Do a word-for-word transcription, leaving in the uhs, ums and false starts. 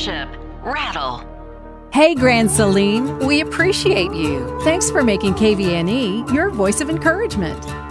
Bishop. Rattle. Hey, Grand Saline, we appreciate you. Thanks for making K V N E your voice of encouragement.